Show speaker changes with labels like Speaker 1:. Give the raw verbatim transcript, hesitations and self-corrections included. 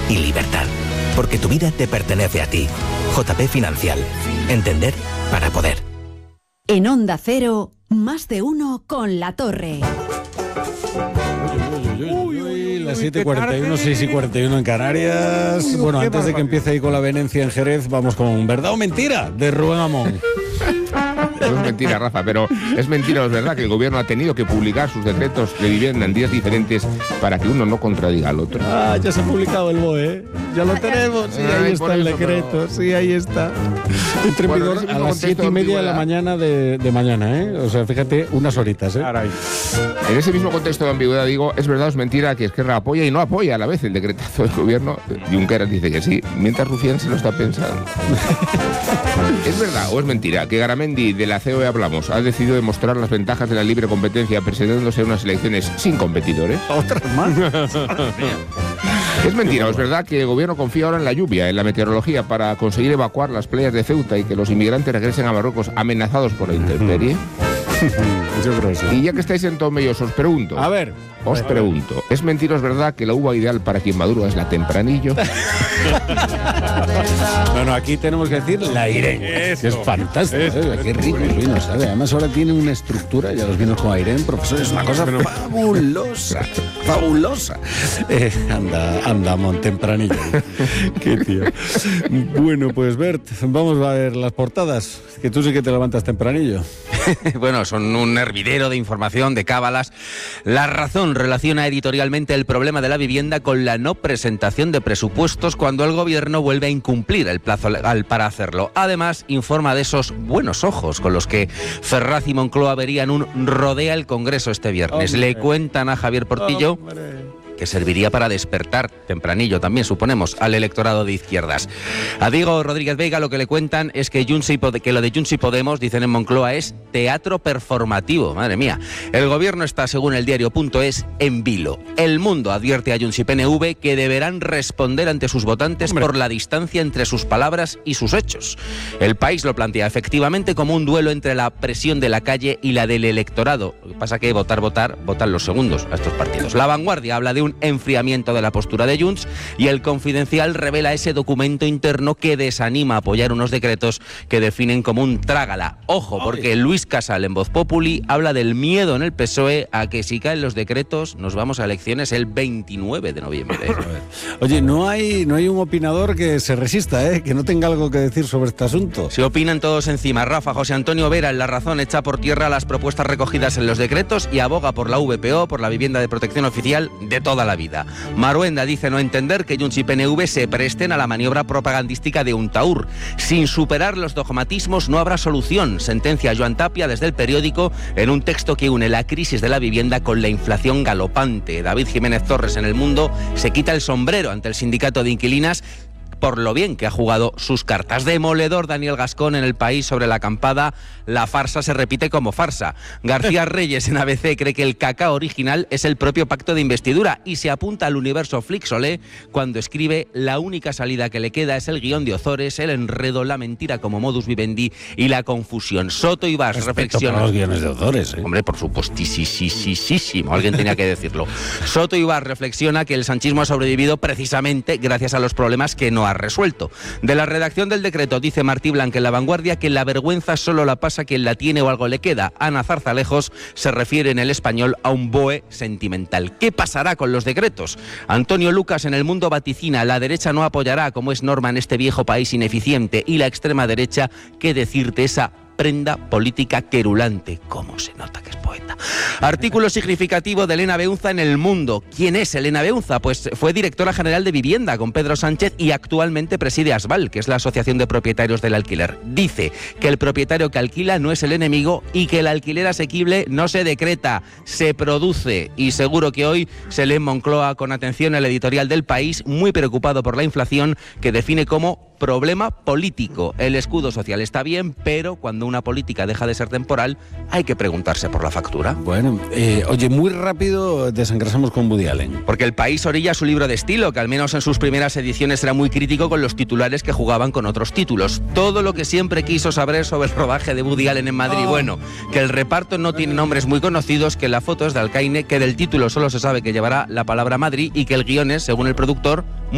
Speaker 1: y libertad. Porque tu vida te pertenece a ti. J P Financial. Entender para poder.
Speaker 2: En Onda Cero, más de uno con La Torre.
Speaker 3: Uy, uy, uy, las siete y cuarenta y uno, seis y cuarenta y uno en Canarias. Bueno, antes de que empiece ahí con la venencia en Jerez, vamos con ¿verdad o mentira? De Rubén Amón.
Speaker 4: No es mentira, Rafa, pero es mentira, es verdad que el gobierno ha tenido que publicar sus decretos de vivienda en días diferentes para que uno no contradiga al otro.
Speaker 3: Ah, ya se ha publicado el B O E, ¿eh? Ya lo tenemos, sí, ahí
Speaker 4: Ay,
Speaker 3: está el
Speaker 4: eso,
Speaker 3: decreto,
Speaker 4: pero...
Speaker 3: sí, ahí está. Entre en
Speaker 4: Bueno,
Speaker 3: vigor a las siete y media de la mañana de, de mañana, ¿eh? O sea, fíjate, unas horitas, ¿eh? Caray.
Speaker 4: En ese mismo contexto de ambigüedad digo, es verdad o es mentira que Esquerra apoya y no apoya a la vez el decretazo del gobierno. Junqueras dice que sí, mientras Rufián se lo está pensando. ¿Es verdad o es mentira que Garamendi de la C O E Hablamos ha decidido demostrar las ventajas de la libre competencia presentándose en unas elecciones sin competidores?
Speaker 3: ¿Otras más?
Speaker 4: ¿Es mentira o es verdad que el gobierno confía ahora en la lluvia, en la meteorología, para conseguir evacuar las playas de Ceuta y que los inmigrantes regresen a Marruecos amenazados por la intemperie?
Speaker 3: Yo creo que sí.
Speaker 4: Y ya que estáis en Tomellos, os pregunto.
Speaker 3: A ver.
Speaker 4: Os
Speaker 3: a ver,
Speaker 4: pregunto. A ver. ¿Es mentira o es verdad que la uva ideal para quien madura es la tempranillo?
Speaker 3: Bueno, aquí tenemos que decir la Irene, que es fantástico.
Speaker 5: Eso,
Speaker 3: ¿eh? Qué rico el vino, ¿sabes? Además ahora tiene una estructura, ya los vinos con Irene, profesor, es una cosa fabulosa, fabulosa. Eh, anda, anda, Montempranillo. Qué tío. Bueno, pues Bert, vamos a ver las portadas, que tú sí que te levantas tempranillo.
Speaker 5: Bueno, son un hervidero de información, de cábalas. La Razón relaciona editorialmente el problema de la vivienda con la no presentación de presupuestos cuando el gobierno vuelve a incumplir el plazo legal para hacerlo. Además, informa de esos buenos ojos con los que Ferraz y Moncloa verían un rodea el Congreso este viernes.
Speaker 3: Hombre.
Speaker 5: Le cuentan a Javier Portillo...
Speaker 3: Hombre.
Speaker 5: que serviría para despertar tempranillo también, suponemos, al electorado de izquierdas. A Diego Rodríguez Veiga lo que le cuentan es que, Junts y Pod- que lo de Junts y Podemos, dicen en Moncloa, es teatro performativo. Madre mía. El gobierno está, según el diario.es, en vilo. El Mundo advierte a Junts y P N V que deberán responder ante sus votantes Hombre. por la distancia entre sus palabras y sus hechos. El País lo plantea efectivamente como un duelo entre la presión de la calle y la del electorado. Lo que pasa que votar, votar, votan los segundos a estos partidos. La Vanguardia habla de un enfriamiento de la postura de Junts y el Confidencial revela ese documento interno que desanima a apoyar unos decretos que definen como un trágala. Ojo, porque Luis Casal en Voz Populi habla del miedo en el P S O E a que si caen los decretos nos vamos a elecciones el veintinueve de noviembre.
Speaker 3: Oye, no hay, no hay un opinador que se resista, ¿eh? Que no tenga algo que decir sobre este asunto.
Speaker 5: Se opinan todos encima. Rafa, José Antonio Vera en La Razón echa por tierra las propuestas recogidas en los decretos y aboga por la V P O, por la vivienda de protección oficial de toda la vida. Maruenda dice no entender que Junts y P N V se presten a la maniobra propagandística de Untaur. Sin superar los dogmatismos no habrá solución, sentencia Joan Tapia desde El Periódico en un texto que une la crisis de la vivienda con la inflación galopante. David Jiménez Torres en El Mundo se quita el sombrero ante el sindicato de inquilinas por lo bien que ha jugado sus cartas. Demoledor Daniel Gascón en El País sobre la acampada, la farsa se repite como farsa. García Reyes en A B C cree que el cacao original es el propio pacto de investidura y se apunta al universo Flixolé cuando escribe la única salida que le queda es el guión de Ozores, el enredo, la mentira como modus vivendi y la confusión. Soto y Vaz reflexiona...
Speaker 3: Para los guiones de Ozores, ¿eh?
Speaker 5: Hombre, por supuestísimo, alguien tenía que decirlo. Soto y Vaz reflexiona que el sanchismo ha sobrevivido precisamente gracias a los problemas que no ha resuelto. De la redacción del decreto dice Martí Blanc en La Vanguardia que la vergüenza solo la pasa quien la tiene o algo le queda. Ana Zarzalejos se refiere en El Español a un B O E sentimental. ¿Qué pasará con los decretos? Antonio Lucas en El Mundo vaticina la derecha no apoyará como es norma en este viejo país ineficiente y la extrema derecha, ¿qué decirte esa prenda política querulante? ¿Cómo se nota que es poeta? Artículo significativo de Elena Beunza en El Mundo. ¿Quién es Elena Beunza? Pues fue directora general de Vivienda con Pedro Sánchez y actualmente preside ASVAL, que es la Asociación de Propietarios del Alquiler. Dice que el propietario que alquila no es el enemigo y que el alquiler asequible no se decreta, se produce. Y seguro que hoy se lee en Moncloa con atención el editorial del País, muy preocupado por la inflación, que define como problema político. El escudo social está bien, pero cuando una política deja de ser temporal, hay que preguntarse por la factura.
Speaker 3: Bueno, eh, oye, muy rápido desengrasamos con Woody Allen.
Speaker 5: Porque El País orilla su libro de estilo, que al menos en sus primeras ediciones era muy crítico con los titulares que jugaban con otros títulos. Todo lo que siempre quiso saber sobre el rodaje de Woody Allen en Madrid. Oh. Bueno, que el reparto no tiene nombres muy conocidos, que la foto es de Alcaine, que del título solo se sabe que llevará la palabra Madrid y que el guion es, según el productor,